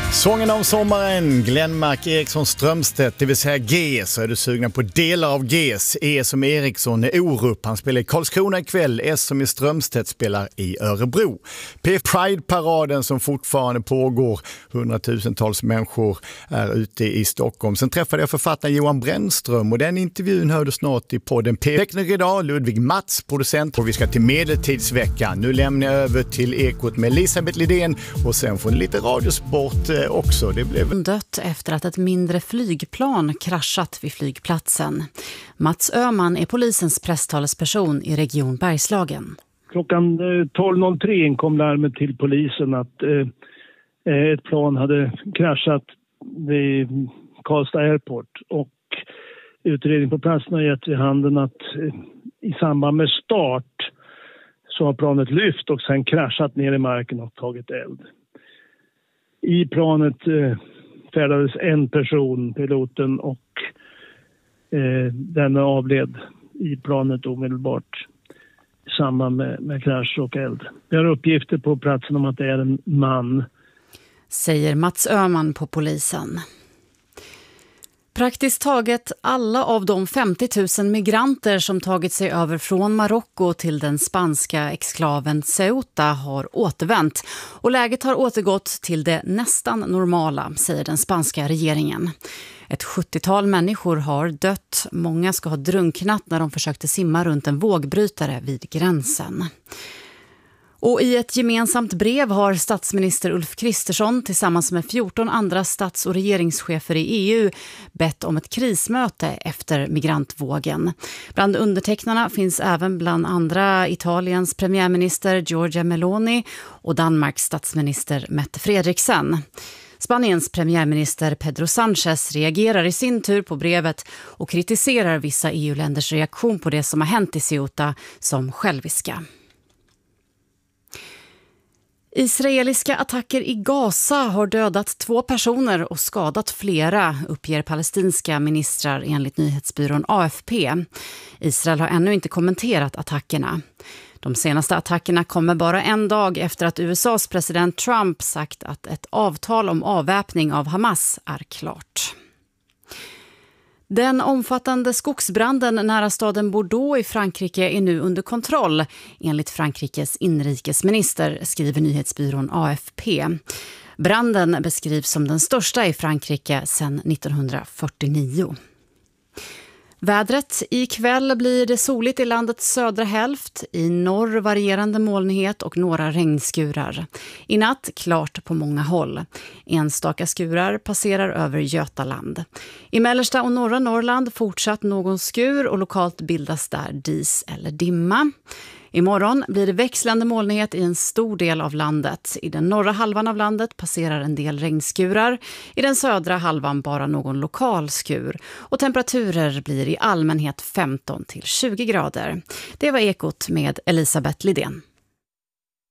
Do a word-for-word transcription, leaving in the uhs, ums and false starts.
Sången om sommaren, Glenmark Eriksson Strömstedt, det vill säga G. Så är du sugna på delar av G's. E som Eriksson är Orup, han spelar i Karlskrona ikväll. S som i Strömstedt spelar i Örebro. P Pride-paraden som fortfarande pågår. Hundratusentals människor är ute i Stockholm. Sen träffade jag författaren Johan Brännström och den intervjun hör du snart i podden. P Tekniker idag, Ludvig Mats, producent. Och vi ska till medeltidsveckan. Nu lämnar jag över till Ekot med Elisabeth Lidén och sen får ni lite radiosport också. Det blev dött efter att ett mindre flygplan kraschat vid flygplatsen. Mats Öhman är polisens presstalesperson i Region Bergslagen. Klockan tolv noll tre kom larmet till polisen att eh, ett plan hade kraschat vid Karlstad Airport och utredning på platsen har gett vid handen att eh, i samband med start så har planet lyft och sen kraschat ner i marken och tagit eld. I planet eh, färdades en person, piloten, och eh, denna avled i planet omedelbart i samband med, med krasch och eld. Vi har uppgifter på platsen om att det är en man. Säger Mats Öhman på polisen. Praktiskt taget alla av de femtio tusen migranter som tagit sig över från Marocko till den spanska exklaven Ceuta har återvänt och läget har återgått till det nästan normala, säger den spanska regeringen. Ett sjuttiotal människor har dött, många ska ha drunknat när de försökte simma runt en vågbrytare vid gränsen. Och i ett gemensamt brev har statsminister Ulf Kristersson tillsammans med fjorton andra stats- och regeringschefer i E U bett om ett krismöte efter migrantvågen. Bland undertecknarna finns även bland andra Italiens premiärminister Giorgia Meloni och Danmarks statsminister Mette Frederiksen. Spaniens premiärminister Pedro Sánchez reagerar i sin tur på brevet och kritiserar vissa E U-länders reaktion på det som har hänt i Ceuta som själviska. Israeliska attacker i Gaza har dödat två personer och skadat flera, uppger palestinska ministrar enligt nyhetsbyrån A F P. Israel har ännu inte kommenterat attackerna. De senaste attackerna kommer bara en dag efter att U S A:s president Trump sagt att ett avtal om avväpning av Hamas är klart. Den omfattande skogsbranden nära staden Bordeaux i Frankrike är nu under kontroll, enligt Frankrikes inrikesminister, skriver nyhetsbyrån A F P. Branden beskrivs som den största i Frankrike sedan nittonhundrafyrtionio. Vädret: ikväll blir det soligt i landets södra hälft, i norr varierande molnighet och några regnskurar. I natt klart på många håll. Enstaka skurar passerar över Götaland. I mellersta och norra Norrland fortsatt någon skur och lokalt bildas där dis eller dimma. Imorgon blir det växlande molnighet i en stor del av landet. I den norra halvan av landet passerar en del regnskurar. I den södra halvan bara någon lokal skur. Och temperaturer blir i allmänhet femton till tjugo grader. Det var Ekot med Elisabeth Lidén.